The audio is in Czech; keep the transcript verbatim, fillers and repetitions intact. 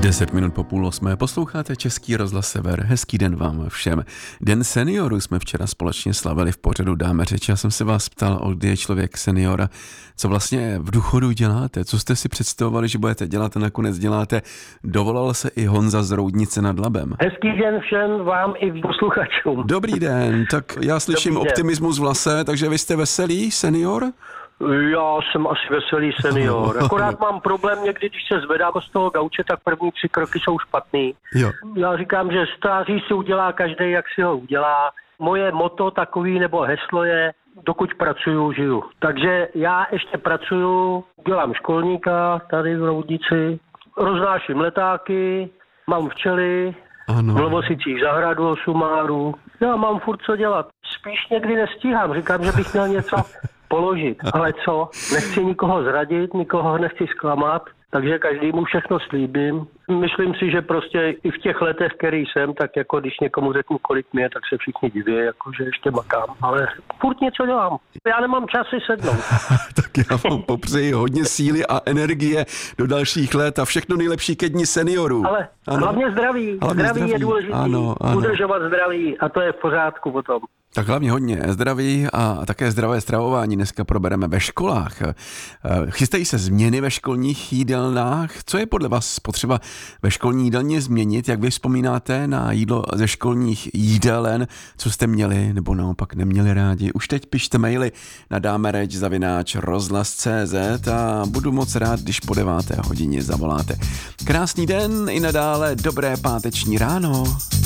Deset minut po půl osmé posloucháte Český rozhlas Sever. Hezký den vám všem. Den seniorů jsme včera společně slavili v pořadu Dáme řeč. Já jsem se vás ptal, kdy je člověk senior, co vlastně v důchodu děláte, co jste si představovali, že budete dělat a nakonec děláte. Dovolal se i Honza z Roudnice nad Labem. Hezký den všem vám i posluchačům. Dobrý den, tak já slyším optimismus v hlase, takže vy jste veselý senior? Já jsem asi veselý senior. Akorát mám problém někdy, když se zvedám z toho gauče, tak první tři kroky jsou špatný. Jo. Já říkám, že stáří si udělá každý, jak si ho udělá. Moje motto takový nebo heslo je, dokud pracuju, žiju. Takže já ještě pracuju, dělám školníka tady v Roudnici, roznáším letáky, mám včely, ano. v Lovosicích zahradu, sumáru. Já mám furt co dělat. Spíš někdy nestíhám, říkám, že bych měl něco položit. Ale co? Nechci nikoho zradit, nikoho nechci zklamat, takže každému všechno slíbím. Myslím si, že prostě i v těch letech, který jsem, tak jako když někomu řeknu, kolik mě je, tak se všichni diví, jako že ještě makám. Ale furt něco dělám. Já nemám čas si sednout. Tak já vám popřeji hodně síly a energie do dalších let a všechno nejlepší ke dni seniorů. Ale ano. hlavně zdraví. Hlavně zdraví. Zdraví je důležité. Ano, ano. Udržovat zdraví a to je v pořádku potom. Tak hlavně hodně zdraví a také zdravé stravování dneska probereme ve školách. Chystají se změny ve školních jídelnách? Co je podle vás potřeba ve školní jídelně změnit? Jak vy vzpomínáte na jídlo ze školních jídelen? Co jste měli nebo naopak neměli rádi? Už teď pište maily na dámereč zavináč rozhlas tečka cé zet a budu moc rád, když po deváté hodině zavoláte. Krásný den i nadále, dobré páteční ráno.